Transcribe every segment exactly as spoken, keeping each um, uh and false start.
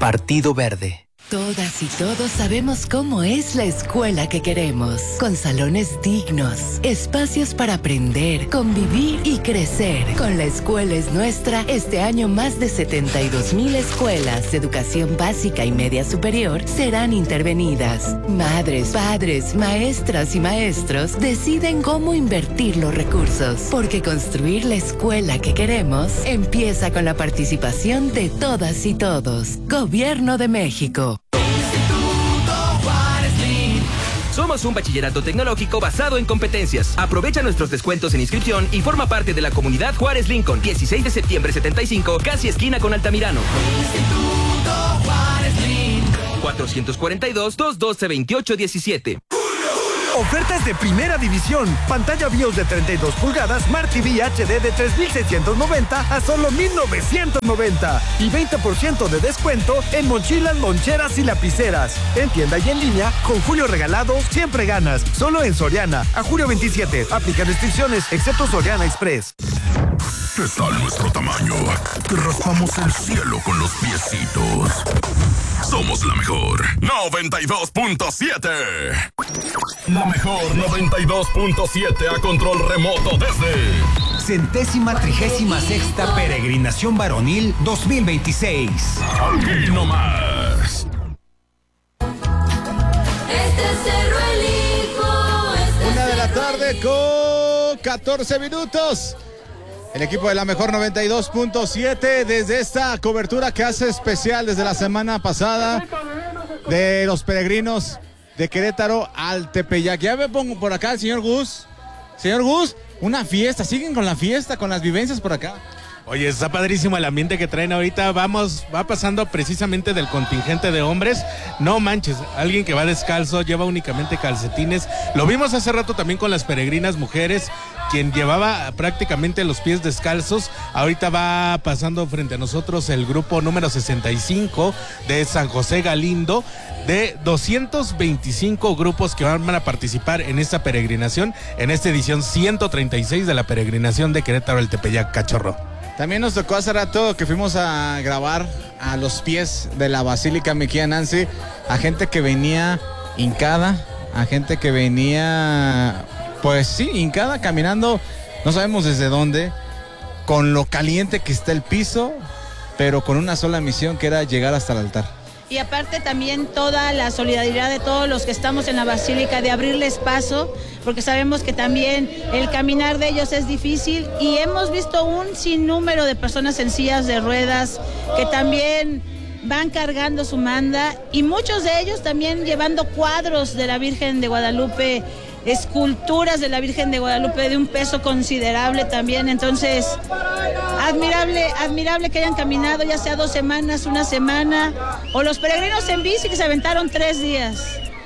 Partido Verde. Todas y todos sabemos cómo es la escuela que queremos, con salones dignos, espacios para aprender, convivir y crecer. Con La Escuela es Nuestra, este año más de setenta y dos mil escuelas de educación básica y media superior serán intervenidas. Madres, padres, maestras y maestros deciden cómo invertir los recursos, porque construir la escuela que queremos empieza con la participación de todas y todos. Gobierno de México. Somos un bachillerato tecnológico basado en competencias. Aprovecha nuestros descuentos en inscripción y forma parte de la comunidad Juárez Lincoln. dieciséis de septiembre setenta y cinco, casi esquina con Altamirano. Instituto Juárez Lincoln. cuatrocientos cuarenta y dos, doscientos doce, veintiocho diecisiete. Ofertas de primera división. Pantalla BIOS de treinta y dos pulgadas, Smart T V H D de tres mil seiscientos noventa a solo mil novecientos noventa. Y veinte por ciento de descuento en mochilas, loncheras y lapiceras. En tienda y en línea, con Julio Regalado, siempre ganas. Solo en Soriana. A julio veintisiete. Aplica restricciones, excepto Soriana Express. ¿Qué tal nuestro tamaño? Que raspamos el cielo con los piecitos. Somos la mejor noventa y dos punto siete. La mejor noventa y dos punto siete a control remoto desde Centésima trigésima sexta Peregrinación Varonil dos mil veintiséis. Aquí nomás. Este cerro elijo, este Una de la cerro tarde elijo. con catorce minutos. El equipo de la mejor noventa y dos punto siete desde esta cobertura que hace especial desde la semana pasada de los peregrinos de Querétaro al Tepeyac. Ya me pongo por acá el señor Gus. Señor Gus, una fiesta, siguen con la fiesta, con las vivencias por acá. Oye, está padrísimo el ambiente que traen ahorita. Vamos, va pasando precisamente del contingente de hombres. No manches, alguien que va descalzo, lleva únicamente calcetines. Lo vimos hace rato también con las peregrinas mujeres, quien llevaba prácticamente los pies descalzos. Ahorita va pasando frente a nosotros el grupo número sesenta y cinco de San José Galindo, de doscientos veinticinco grupos que van a participar en esta peregrinación, en esta edición ciento treinta y seis de la peregrinación de Querétaro al Tepeyac, Cachorro. También nos tocó hace rato que fuimos a grabar a los pies de la Basílica Mejía Nancy, a gente que venía hincada, a gente que venía, pues sí, hincada, caminando, no sabemos desde dónde, con lo caliente que está el piso, pero con una sola misión que era llegar hasta el altar. Y aparte también toda la solidaridad de todos los que estamos en la Basílica, de abrirles paso, porque sabemos que también el caminar de ellos es difícil y hemos visto un sinnúmero de personas en sillas de ruedas que también van cargando su manda y muchos de ellos también llevando cuadros de la Virgen de Guadalupe, esculturas de la Virgen de Guadalupe de un peso considerable también. Entonces, admirable, admirable que hayan caminado ya sea dos semanas, una semana, o los peregrinos en bici que se aventaron tres días.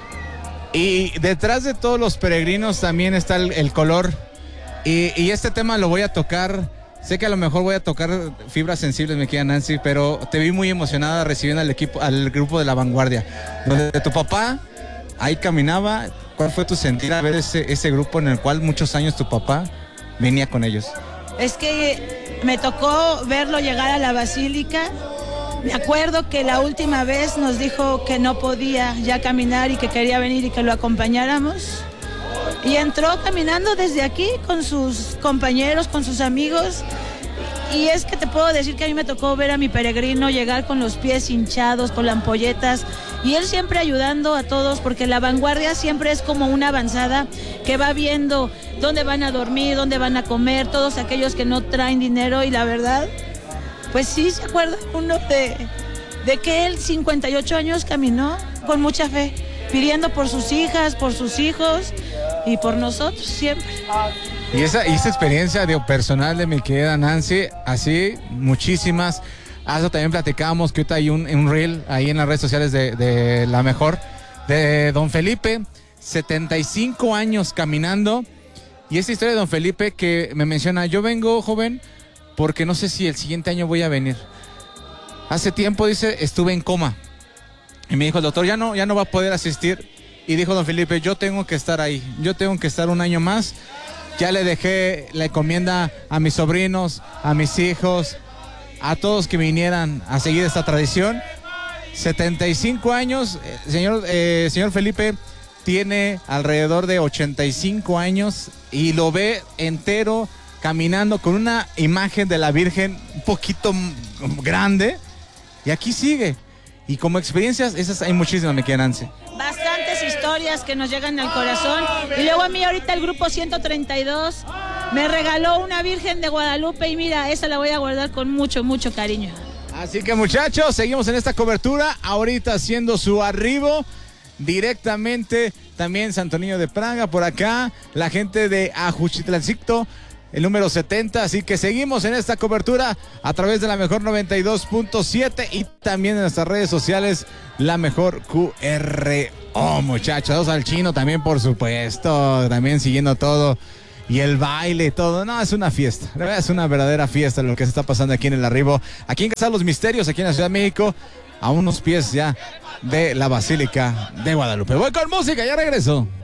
Y detrás de todos los peregrinos también está el, el color, y, y este tema lo voy a tocar. Sé que a lo mejor voy a tocar fibras sensibles, me queda Nancy, pero te vi muy emocionada recibiendo al equipo, al grupo de La Vanguardia, donde tu papá ahí caminaba. ¿Cuál fue tu sentir a ver ese, ese grupo en el cual muchos años tu papá venía con ellos? Es que me tocó verlo llegar a la Basílica. Me acuerdo que la última vez nos dijo que no podía ya caminar y que quería venir y que lo acompañáramos. Y entró caminando desde aquí con sus compañeros, con sus amigos. Y es que te puedo decir que a mí me tocó ver a mi peregrino llegar con los pies hinchados, con las ampolletas, y él siempre ayudando a todos, porque La Vanguardia siempre es como una avanzada que va viendo dónde van a dormir, dónde van a comer, todos aquellos que no traen dinero, y la verdad, pues sí se acuerda uno de, de que él cincuenta y ocho años caminó con mucha fe, pidiendo por sus hijas, por sus hijos y por nosotros siempre. Y esa, y esa experiencia de personal de mi querida Nancy, así muchísimas. Ah, eso también platicábamos, que ahorita hay un, un reel ahí en las redes sociales de, de La Mejor, de don Felipe, setenta y cinco años caminando. Y esta historia de don Felipe que me menciona, yo vengo, joven, porque no sé si el siguiente año voy a venir. Hace tiempo, dice, estuve en coma. Y me dijo el doctor, ya no, ya no va a poder asistir. Y dijo don Felipe, yo tengo que estar ahí, yo tengo que estar un año más. Ya le dejé la encomienda a mis sobrinos, a mis hijos, a todos que vinieran a seguir esta tradición. setenta y cinco años, eh, señor, eh, señor Felipe tiene alrededor de ochenta y cinco años y lo ve entero caminando con una imagen de la Virgen un poquito grande y aquí sigue. Y como experiencias, esas hay muchísimas, me quedan, Nancy. Bastantes historias que nos llegan al corazón. Y luego a mí ahorita el grupo ciento treinta y dos me regaló una Virgen de Guadalupe y mira, esa la voy a guardar con mucho, mucho cariño. Así que muchachos, seguimos en esta cobertura, ahorita haciendo su arribo directamente, también Santo Niño de Praga, por acá, la gente de Ajuchitlancito, el número setenta, así que seguimos en esta cobertura a través de la Mejor noventa y dos punto siete y también en nuestras redes sociales, la Mejor Q R O, muchachos, al chino también, por supuesto, también siguiendo todo. Y el baile, todo, no, es una fiesta, la verdad es una verdadera fiesta lo que se está pasando aquí en el arribo, aquí en Casa de los Misterios, aquí en la Ciudad de México, a unos pies ya de la Basílica de Guadalupe. Voy con música, ya regreso.